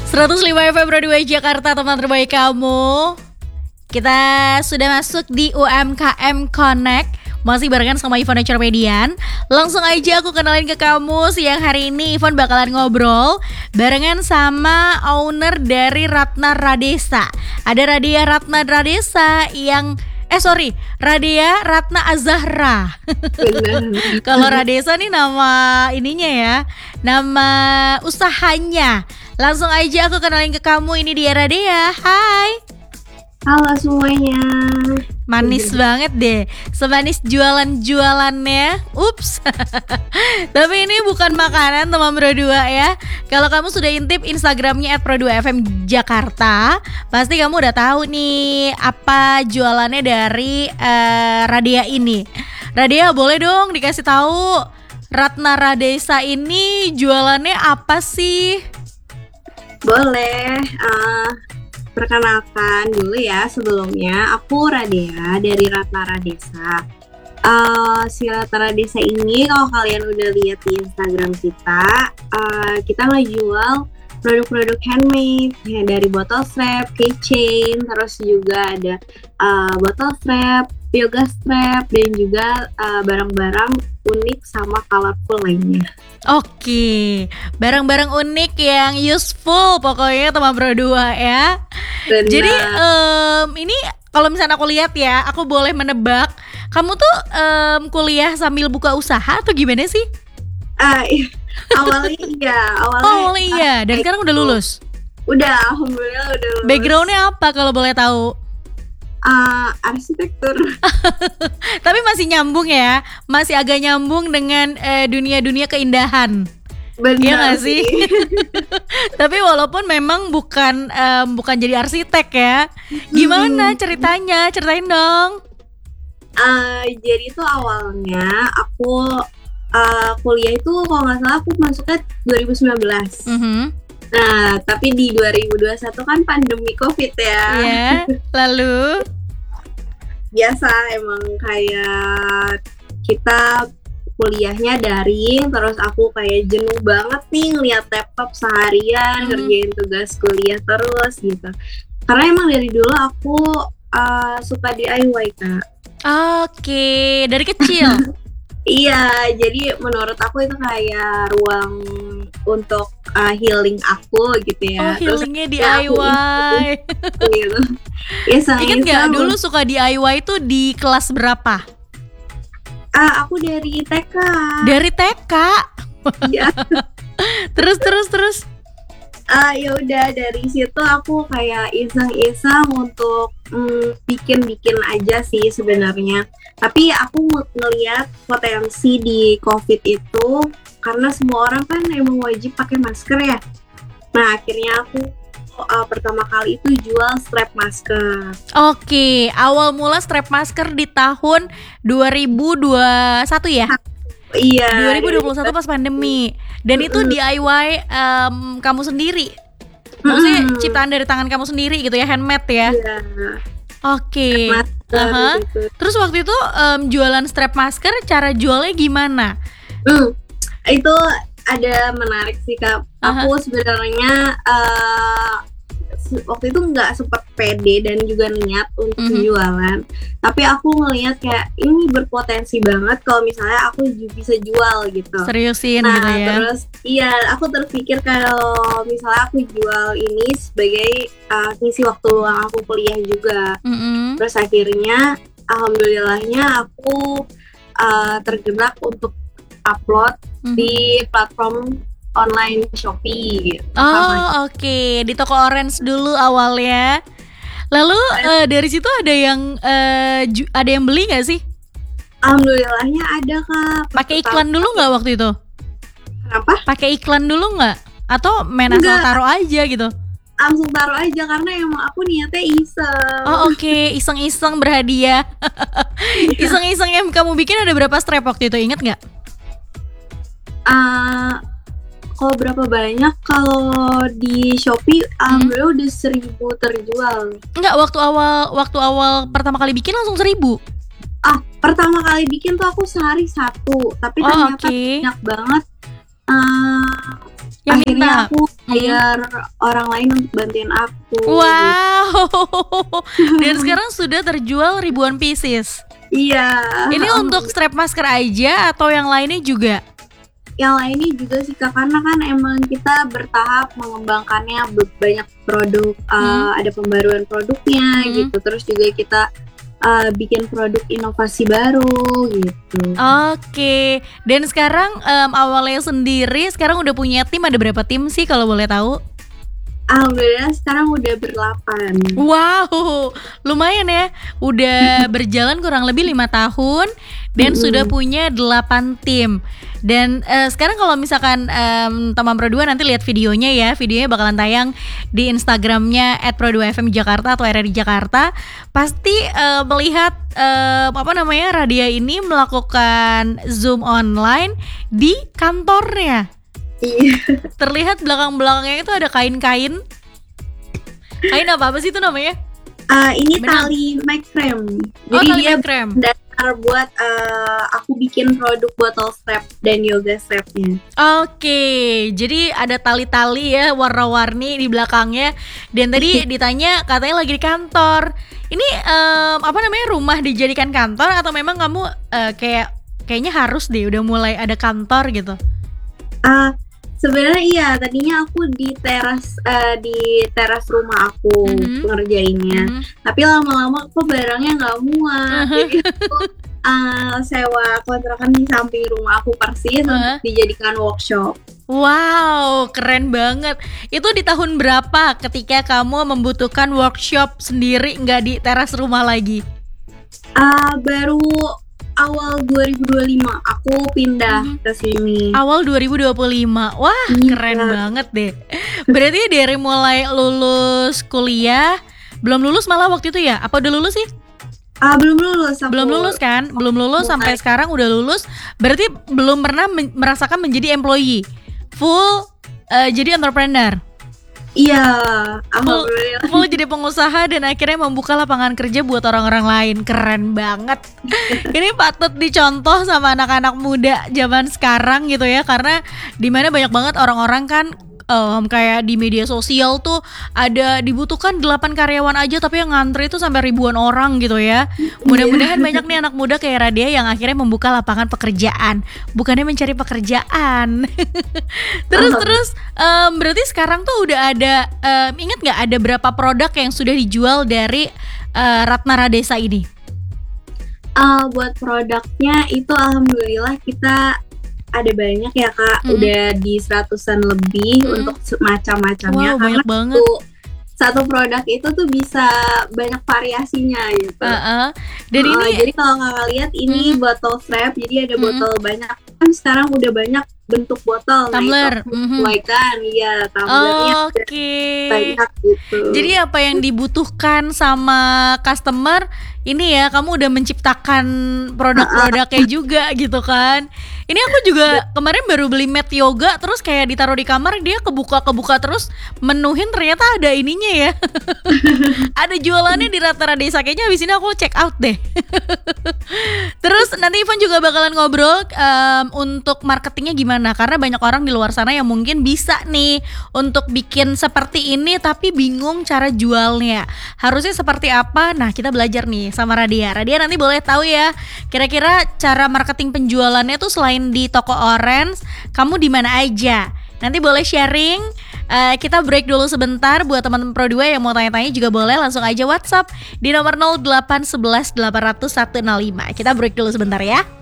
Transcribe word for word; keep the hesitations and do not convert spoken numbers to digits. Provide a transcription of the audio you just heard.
seratus lima F M Broadway Jakarta, teman terbaik kamu. Kita sudah masuk di U M K M Connect. Masih barengan sama Ivon Ecermedian. Langsung aja aku kenalin ke kamu. Siang hari ini Ivon bakalan ngobrol barengan sama owner dari Ratna Radesa. Ada Radia Ratna Radesa yang Eh sorry, Radia Ratna Azahra. Kalau Radesa nih nama ininya ya, nama usahanya. Langsung aja aku kenalin ke kamu. Ini dia Radia. Hai. Halo semuanya. Manis banget deh, semanis jualan-jualannya. Ups. Tapi ini bukan makanan teman Pro dua ya. Kalau kamu sudah intip Instagramnya et pro dua F M Jakarta, pasti kamu udah tahu nih apa jualannya dari uh, Radia ini. Radia, boleh dong dikasih tahu Ratna Radesa ini jualannya apa sih? Boleh. Uh... Perkenalkan dulu ya, sebelumnya aku Radia dari Ratna Radesa. Uh, si Ratna Radesa ini kalau kalian udah lihat di Instagram kita, uh, kita ngejual produk-produk handmade ya, dari bottle strap, keychain, terus juga ada uh, bottle strap, yoga strap, dan juga uh, barang-barang unik sama colorful lainnya. Oke, barang-barang unik yang useful pokoknya teman Pro dua ya. Benar. Jadi um, ini kalau misalnya aku lihat ya, aku boleh menebak, kamu tuh um, kuliah sambil buka usaha atau gimana sih? Uh, awalnya iya, awalnya. Oh, awalnya iya, dan sekarang udah lulus? Udah, alhamdulillah udah lulus. Backgroundnya apa kalau boleh tahu? Uh, arsitektur. Tapi masih nyambung ya, masih agak nyambung dengan uh, dunia-dunia keindahan. Benar ya nggak sih? Tapi walaupun memang bukan um, bukan jadi arsitek ya. Gimana ceritanya? Ceritain dong. Uh, jadi itu awalnya aku uh, kuliah itu kalau nggak salah aku masuknya dua ribu sembilan belas. Mm-hmm. Nah, tapi di dua ribu dua puluh satu kan pandemi Covid ya. Iya, lalu? Biasa emang kayak kita kuliahnya daring, terus aku kayak jenuh banget nih ngeliat laptop seharian, hmm. ngerjain tugas kuliah terus gitu. Karena emang dari dulu aku uh, suka D I Y, Kak. Oke, dari kecil? Iya, jadi menurut aku itu kayak ruang untuk uh, healing aku gitu ya. Oh, healingnya D I Y. Gitu. Ya, ingat gak dulu suka D I Y itu di kelas berapa? Uh, aku dari T K. Dari T K? Iya. Terus terus terus. Uh, ya udah dari situ aku kayak iseng-iseng untuk mm, bikin-bikin aja sih sebenarnya. Tapi aku ngeliat potensi di COVID itu karena semua orang kan emang wajib pakai masker ya. Nah akhirnya aku uh, pertama kali itu jual strap masker. Oke, awal mula strap masker di tahun dua ribu dua puluh satu ya? Iya. dua ribu dua puluh satu pas pandemi. Dan itu D I Y um, kamu sendiri. Maksudnya mm-hmm. ciptaan dari tangan kamu sendiri gitu ya, handmade ya. Iya. Oke. Okay. Uh-huh. Gitu. Terus waktu itu um, jualan strap masker, cara jualnya gimana? Mm. Itu ada menarik sih Kak. Uh-huh. Aku sebenarnya uh, waktu itu nggak sempat pede dan juga niat untuk mm-hmm. jualan, tapi aku ngelihat kayak ini berpotensi banget kalau misalnya aku bisa jual gitu. Seriusin nah, gitu ya. Terus iya, aku terpikir kalau misalnya aku jual ini sebagai uh, ngisi waktu luang aku kuliah juga. Mm-hmm. Terus akhirnya alhamdulillahnya aku uh, tergerak untuk upload mm-hmm. di platform online Shopee gitu. Oh oke, okay. Di toko Orange dulu awalnya. Lalu uh, dari situ ada yang uh, ju- ada yang beli nggak sih? Alhamdulillahnya ada Kak. Pakai iklan dulu nggak waktu itu? Kenapa? Pakai iklan dulu nggak? Atau main asal taruh aja gitu? Langsung taruh aja karena emang aku niatnya iseng. Oh oke, okay. Iseng-iseng berhadiah. Iseng-iseng yang kamu bikin ada berapa strap waktu itu, inget nggak? Uh, Kalau berapa banyak, kalau di Shopee alhamdulillah hmm. udah seribu terjual. Enggak, waktu awal waktu awal pertama kali bikin langsung seribu. Ah, pertama kali bikin tuh aku sehari satu, tapi oh, ternyata okay. banyak banget. Uh, yang akhirnya minta. aku hire orang lain untuk bantuin aku. Wow. Dan sekarang sudah terjual ribuan pieces. Iya. Ini untuk strap masker aja atau yang lainnya juga? Yang lainnya juga sih Kak, karena kan emang kita bertahap mengembangkannya, banyak produk, uh, Hmm. ada pembaruan produknya Hmm. gitu. Terus juga kita uh, bikin produk inovasi baru gitu. Oke. Dan sekarang em, awalnya sendiri sekarang udah punya tim, ada berapa tim sih kalau boleh tahu? Alhamdulillah sekarang udah berdelapan. Wow, lumayan ya. Udah berjalan kurang lebih lima tahun dan Mm-mm. sudah punya delapan tim. Dan eh, sekarang kalau misalkan em, teman Pro dua nanti lihat videonya ya, videonya bakalan tayang di Instagramnya et pro dua f m jakarta atau R R I Jakarta. Pasti eh, melihat eh, apa namanya Radia ini melakukan Zoom online di kantornya. Iya. Terlihat belakang-belakangnya itu ada kain-kain. Kain apa apa sih itu namanya? Uh, ini Benang. tali macrame. Oh, Jadi tali dia krem. dasar buat uh, aku bikin produk bottle strap dan yoga strapnya. Oke, jadi ada tali-tali ya warna-warni di belakangnya. Dan tadi ditanya katanya lagi di kantor. Ini em, apa namanya rumah dijadikan kantor atau memang kamu eh, kayak kayaknya harus deh udah mulai ada kantor gitu? Uh, Sebenarnya iya, tadinya aku di teras uh, di teras rumah aku Mhm. ngerjainnya. Mhm. Tapi lama-lama kok barangnya nggak muat. Jadi aku uh, sewa kontrakan di samping rumah aku persis Uh-huh. untuk dijadikan workshop. Wow, keren banget. Itu di tahun berapa ketika kamu membutuhkan workshop sendiri nggak di teras rumah lagi? Uh, baru awal dua ribu dua puluh lima aku pindah Mhm. ke sini. Awal dua ribu dua puluh lima. Wah, Iya. keren banget deh. Berarti dari mulai lulus kuliah, belum lulus malah waktu itu ya? Apa udah lulus sih? Ah, belum lulus aku. Belum lulus kan? Belum lulus Mulai. sampai sekarang udah lulus. Berarti belum pernah men- merasakan menjadi employee. Full eh, jadi entrepreneur. Iya, alhamdulillah. Full jadi pengusaha dan akhirnya membuka lapangan kerja buat orang-orang lain. Keren banget. Ini patut dicontoh sama anak-anak muda zaman sekarang gitu ya, karena dimana banyak banget orang-orang kan em, kayak di media sosial tuh ada dibutuhkan delapan karyawan aja tapi yang ngantri itu sampai ribuan orang gitu ya. Mudah-mudahan banyak nih anak muda kayak Radia yang akhirnya membuka lapangan pekerjaan, bukannya mencari pekerjaan. Terus Oh. terus em, berarti sekarang tuh udah ada em, ingat nggak ada berapa produk yang sudah dijual dari eh, Ratna Radesa ini? Ah, buat produknya itu alhamdulillah kita ada banyak ya Kak, Mhm. udah di seratusan lebih Mhm. untuk se- macam-macamnya. Wow, karena banyak banget. satu, satu produk itu tuh bisa banyak variasinya gitu. Heeh. Dan Ah, ini jadi kalau kakak lihat ini Mhm. botol strap, jadi ada Mhm. botol banyak kan sekarang udah banyak bentuk botol. tumbler. Nah, itu Mhm. sesuaikan, iya tumblernya ada Oke. banyak gitu. Jadi apa yang dibutuhkan sama customer ini ya, kamu udah menciptakan produk-produknya juga gitu kan. Ini aku juga kemarin baru beli mat yoga terus kayak ditaruh di kamar, dia kebuka-kebuka terus menuhin, ternyata ada ininya ya. Ada jualannya di Ratna Radesa, kayaknya habis ini aku check out deh. Terus nanti Ivan juga bakalan ngobrol em, untuk marketingnya gimana, karena banyak orang di luar sana yang mungkin bisa nih untuk bikin seperti ini tapi bingung cara jualnya, harusnya seperti apa. Nah, kita belajar nih sama Radia. Radia nanti boleh tahu ya, kira-kira cara marketing penjualannya tuh selain di toko Orange, kamu di mana aja. Nanti boleh sharing. Eh, kita break dulu sebentar. Buat teman-teman Pro dua yang mau tanya-tanya juga boleh langsung aja WhatsApp di nomor nol delapan satu satu delapan nol nol satu nol lima. Kita break dulu sebentar ya.